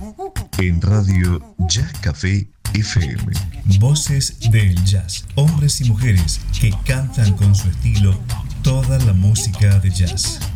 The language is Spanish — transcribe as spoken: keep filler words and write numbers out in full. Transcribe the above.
En Radio Jazz Café F M. Voces del jazz, hombres y mujeres que cantan con su estilo toda la música de jazz.